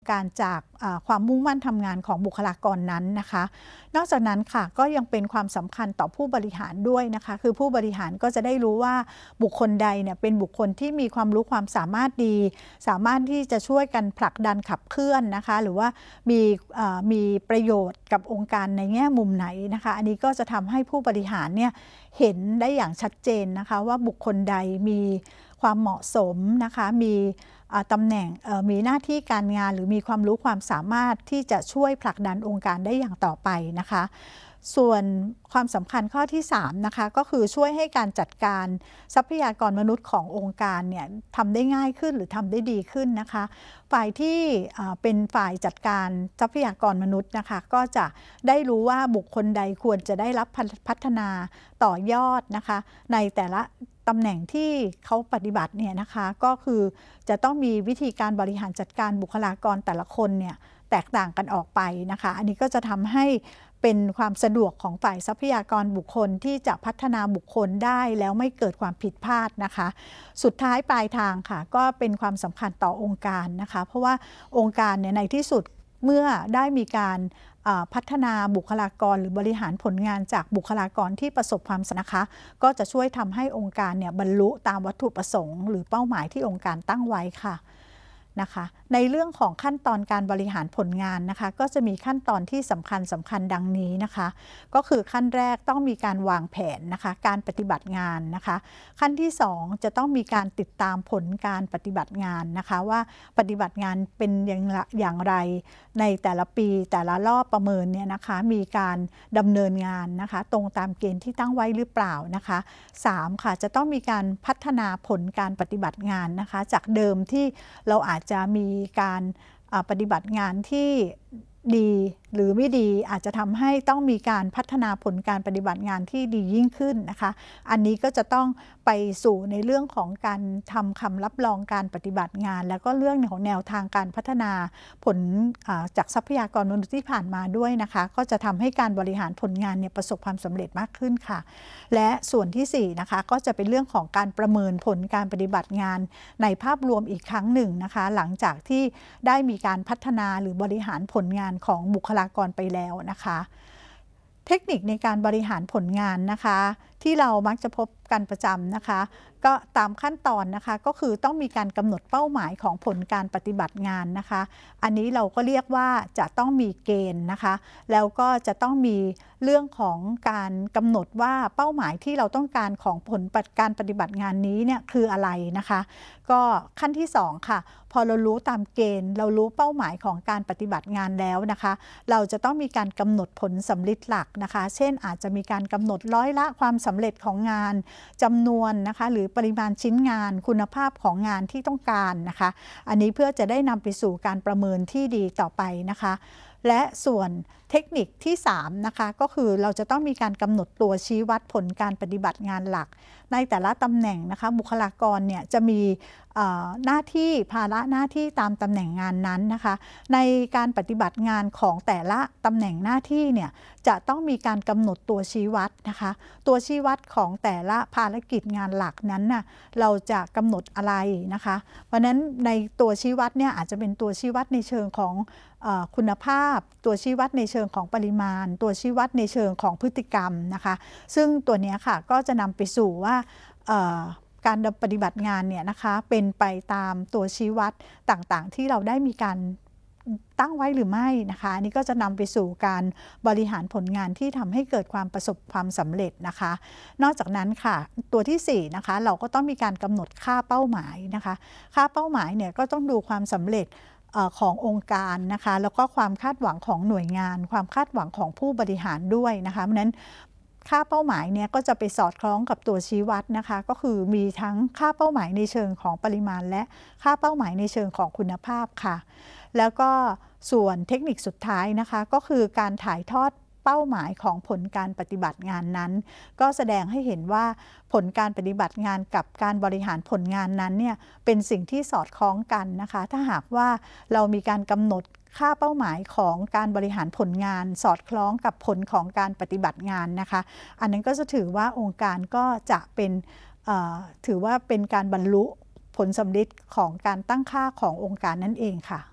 การจากความมุ่งมั่นทำงานของบุคลากรนั้นนะคะนอกจากนั้นค่ะก็ยังเป็นความสำคัญต่อผู้บริหารด้วยนะคะคือผู้บริหารก็จะได้รู้ว่าบุคคลใดเนี่ยเป็นบุคคลที่มีความรู้ความสามารถดีสามารถที่จะช่วยกันผลักดันขับเคลื่อนนะคะหรือว่ามีประโยชน์กับองค์การในแง่มุมไหนนะคะอันนี้ก็จะทำให้ผู้บริหารเนี่ยเห็นได้อย่างชัดเจนนะคะว่าบุคคลใดมีความเหมาะสมนะคะมีตำแหน่งมีหน้าที่การงานหรือมีความรู้ความสามารถที่จะช่วยผลักดันองค์การได้อย่างต่อไปนะคะส่วนความสำคัญข้อที่3นะคะก็คือช่วยให้การจัดการทรัพยากรมนุษย์ขององค์การเนี่ยทำได้ง่ายขึ้นหรือทำได้ดีขึ้นนะคะฝ่ายที่เป็นฝ่ายจัดการทรัพยากรมนุษย์นะคะก็จะได้รู้ว่าบุคคลใดควรจะได้รับพัฒนาต่อยอดนะคะในแต่ละตำแหน่งที่เขาปฏิบัติเนี่ยนะคะก็คือจะต้องมีวิธีการบริหารจัดการบุคลากรแต่ละคนเนี่ยแตกต่างกันออกไปนะคะอันนี้ก็จะทำให้เป็นความสะดวกของฝ่ายทรัพยากรบุคคลที่จะพัฒนาบุคคลได้แล้วไม่เกิดความผิดพลาดนะคะสุดท้ายปลายทางค่ะก็เป็นความสำคัญต่อองค์การนะคะเพราะว่าองค์การเนี่ยในที่สุดเมื่อได้มีการพัฒนาบุคลากรหรือบริหารผลงานจากบุคลากรที่ประสบความสำเร็จนะคะก็จะช่วยทำให้องค์การเนี่ยบรรลุตามวัตถุประสงค์หรือเป้าหมายที่องค์การตั้งไว้ค่ะนะคะในเรื่องของขั้นตอนการบริหารผลงานนะคะก็จะมีขั้นตอนที่สำคัญดังนี้นะคะก็คือขั้นแรกต้องมีการวางแผนนะคะการปฏิบัติงานนะคะขั้นที่2จะต้องมีการติดตามผลการปฏิบัติงานนะคะว่าปฏิบัติงานเป็นอย่างไรในแต่ละปีแต่ละรอบประเมินเนี่ยนะคะมีการดำเนินงานนะคะตรงตามเกณฑ์ที่ตั้งไว้หรือเปล่านะคะ3ค่ะจะต้องมีการพัฒนาผลการปฏิบัติงานนะคะจากเดิมที่เราอาจจะมีการปฏิบัติงานที่ดีหรือไม่ดีอาจจะทำให้ต้องมีการพัฒนาผลการปฏิบัติงานที่ดียิ่งขึ้นนะคะอันนี้ก็จะต้องไปสู่ในเรื่องของการทำคำรับรองการปฏิบัติงานแล้วก็เรื่องของแนวทางการพัฒนาผลจากทรัพยากรมนุษย์ที่ผ่านมาด้วยนะคะก็จะทำให้การบริหารผลงานเนี่ยประสบความสำเร็จมากขึ้นค่ะและส่วนที่4นะคะก็จะเป็นเรื่องของการประเมินผลการปฏิบัติงานในภาพรวมอีกครั้งหนึ่งนะคะหลังจากที่ได้มีการพัฒนาหรือบริหารผลงานของบุคลากรไปแล้วนะคะเทคนิคในการบริหารผลงานนะคะที่เรามักจะพบกันประจำนะคะก็ตามขั้นตอนนะคะก็คือต้องมีการกำหนดเป้าหมายของผลการปฏิบัติงานนะคะอันนี้เราก็เรียกว่าจะต้องมีเกณฑ์นะคะแล้วก็จะต้องมีเรื่องของการกำหนดว่าเป้าหมายที่เราต้องการของผลการปฏิบัติงานนี้เนี่ยคืออะไรนะคะก็ขั้นที่2ค่ะพอเรารู้ตามเกณฑ์เรารู้เป้าหมายของการปฏิบัติงานแล้วนะคะเราจะต้องมีการกำหนดผลสำลิดหลักนะคะเช่นอาจจะมีการกำหนดร้อยละความสำเร็จของงานจำนวนนะคะหรือปริมาณชิ้นงานคุณภาพของงานที่ต้องการนะคะอันนี้เพื่อจะได้นำไปสู่การประเมินที่ดีต่อไปนะคะและส่วนเทคนิคที่3นะคะก็คือเราจะต้องมีการกำหนดตัวชี้วัดผลการปฏิบัติงานหลักในแต่ละตำแหน่งนะคะบุคลากรเนี่ยจะมีหน้าที่ภาระหน้าที่ตามตำแหน่งงานนั้นนะคะในการปฏิบัติงานของแต่ละตำแหน่งหน้าที่เนี่ยจะต้องมีการกำหนดตัวชี้วัดนะคะตัวชี้วัดของแต่ละภารกิจงานหลักนั้นน่ะเราจะกำหนดอะไรนะคะเพราะฉะนั้นในตัวชี้วัดเนี่ยอาจจะเป็นตัวชี้วัดในเชิงของคุณภาพตัวชี้วัดในเชิงของปริมาณตัวชี้วัดในเชิงของพฤติกรรมนะคะซึ่งตัวนี้ค่ะก็จะนำไปสู่ว่าการปฏิบัติงานเนี่ยนะคะเป็นไปตามตัวชี้วัดต่างๆที่เราได้มีการตั้งไว้หรือไม่นะคะอันนี้ก็จะนำไปสู่การบริหารผลงานที่ทำให้เกิดความประสบความสำเร็จนะคะนอกจากนั้นค่ะตัวที่4นะคะเราก็ต้องมีการกำหนดค่าเป้าหมายนะคะค่าเป้าหมายเนี่ยก็ต้องดูความสำเร็จขององค์การนะคะแล้วก็ความคาดหวังของหน่วยงานความคาดหวังของผู้บริหารด้วยนะคะเพราะฉะนั้นค่าเป้าหมายเนี่ยก็จะไปสอดคล้องกับตัวชี้วัดนะคะก็คือมีทั้งค่าเป้าหมายในเชิงของปริมาณและค่าเป้าหมายในเชิงของคุณภาพค่ะแล้วก็ส่วนเทคนิคสุดท้ายนะคะก็คือการถ่ายทอดเป้าหมายของผลการปฏิบัติงานนั้นก็แสดงให้เห็นว่าผลการปฏิบัติงานกับการบริหารผลงานนั้นเนี่ยเป็นสิ่งที่สอดคล้องกันนะคะถ้าหากว่าเรามีการกำหนดค่าเป้าหมายของการบริหารผลงานสอดคล้องกับผลของการปฏิบัติงานนะคะอันนั้นก็จะถือว่าองค์การก็จะเป็นถือว่าเป็นการบรรลุผลสำลิดของการตั้งค่าขององค์การนั่นเองค่ะ